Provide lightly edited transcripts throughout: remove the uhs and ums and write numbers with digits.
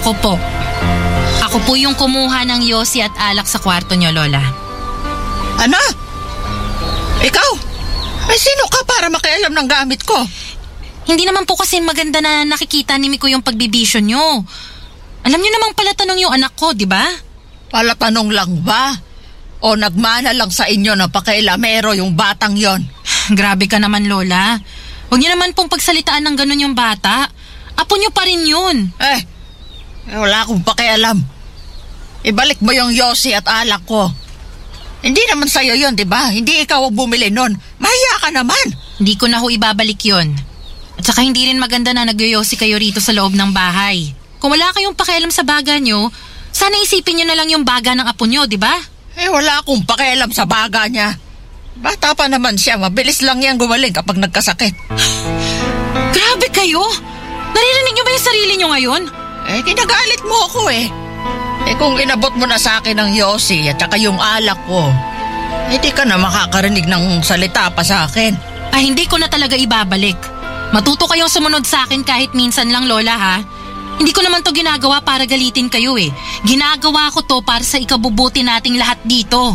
Ako po. Ako po yung kumuha ng yosi at alak sa kwarto niyo, Lola. Ano? Ikaw? Ay, sino ka para makialam ng gamit ko? Hindi naman po kasi maganda na nakikita ni Miko yung pagbibisyo niyo. Alam niyo namang palatanong yung anak ko, di ba? Palatanong lang ba? O nagmana lang sa inyo na pakailamero yung batang yon? Grabe ka naman, Lola. Huwag niyo naman pong pagsalitaan ng ganun yung bata. Apo niyo pa rin yun. Wala akong pakialam. Ibalik mo yung yosi at alak ko. Hindi naman sa'yo yun, di ba? Hindi ikaw ang bumili nun. Mahiya ka naman. Hindi ko na ho ibabalik yun. At saka hindi rin maganda na nagyoyosi kayo rito sa loob ng bahay. Kung wala kayong pakialam sa baga nyo, sana isipin nyo na lang yung baga ng apo nyo, di ba? Wala akong pakialam sa baga niya. Bata pa naman siya, mabilis lang yan gumaling kapag nagkasakit. Grabe kayo! Naririnig nyo ba yung sarili nyo ngayon? Kinagalit mo ako kung inabot mo na sa akin ang yosi at saka yung alak ko, hindi ka na makakarinig ng salita pa sa akin. Hindi ko na talaga ibabalik. Matuto kayong sumunod sa akin kahit minsan lang, Lola, ha? Hindi ko naman to ginagawa para galitin kayo Ginagawa ko to para sa ikabubuti nating lahat dito.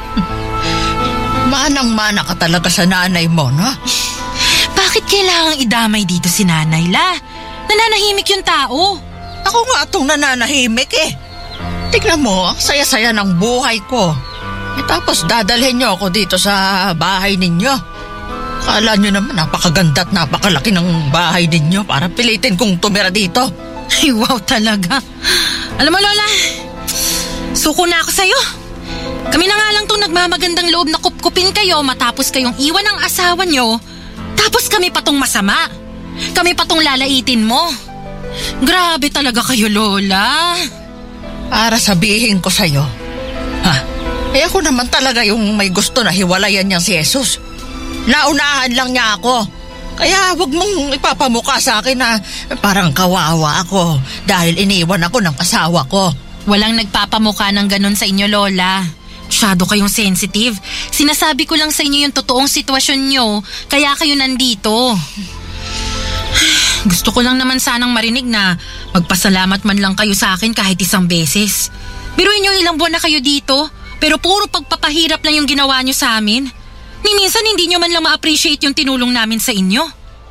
Manang-mana ka talaga sa nanay mo, no? Bakit kailangang idamay dito si nanay, La? Nananahimik yung tao. Ako nga itong nananahimik Tignan mo, saya-saya ng buhay ko. Tapos dadalhin niyo ako dito sa bahay ninyo. Kala niyo naman napakaganda at napakalaki ng bahay ninyo para pilitin kong tumira dito. Ay, wow talaga. Alam mo, Lola, suko na ako sa'yo. Kami na nga lang itong nagmamagandang loob na kupkupin kayo matapos kayong iwan ng asawa nyo. Tapos kami patong masama. Kami patong lalaitin mo. Grabe talaga kayo, Lola. Para sabihin ko sa'yo, ako naman talaga yung may gusto na hiwalayan niya si Jesus. Naunahan lang niya ako. Kaya wag mong ipapamukha sa akin na parang kawawa ako dahil iniwan ako ng asawa ko. Walang nagpapamukha ng ganun sa inyo, Lola. Masyado kayong sensitive. Sinasabi ko lang sa inyo yung totoong sitwasyon nyo, kaya kayo nandito. Gusto ko lang naman sanang marinig na magpasalamat man lang kayo sa akin kahit isang beses. Biruin nyo ilang buwan na kayo dito, pero puro pagpapahirap lang yung ginawa nyo sa amin. Ni minsan hindi nyo man lang ma-appreciate yung tinulong namin sa inyo.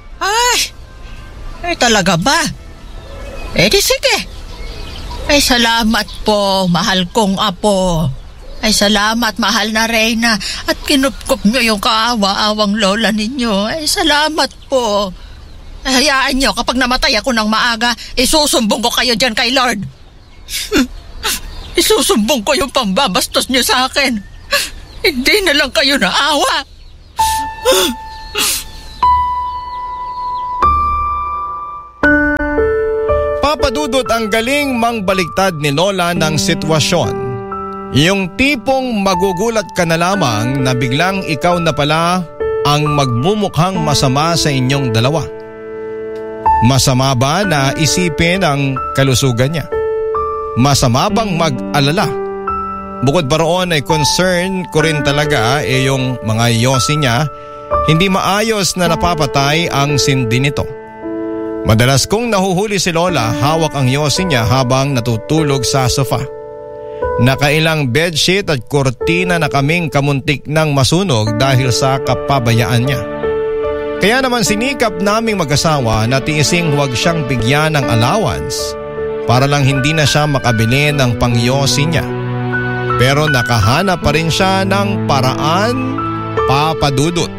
Talaga ba? Di sige. Salamat po, mahal kong apo. Salamat, mahal na Reyna. At kinupkup nyo yung kaawa-awang lola ninyo. Salamat po. Hayaan nyo, kapag namatay ako ng maaga, isusumbong ko kayo dyan kay Lord. Isusumbong ko yung pambabastos nyo sa akin. Hindi na lang kayo naawa. Papa Dudut, ang galing mangbaligtad ni Lola ng sitwasyon. Yung tipong magugulat ka na lamang na biglang ikaw na pala ang magmumukhang masama sa inyong dalawa. Masama ba na isipin ang kalusugan niya? Masama bang mag-alala? Bukod pa roon ay concern ko rin talaga yung mga yosi niya, hindi maayos na napapatay ang sindi nito. Madalas kong nahuhuli si Lola hawak ang yosi niya habang natutulog sa sofa. Nakailang bedsheet at kurtina na kaming kamuntik ng masunog dahil sa kapabayaan niya. Kaya naman sinikap naming mag-asawa na tiising huwag siyang bigyan ng allowance para lang hindi na siya makabili ng pangyosi niya. Pero nakahanap pa rin siya ng paraan, Papa Dudut.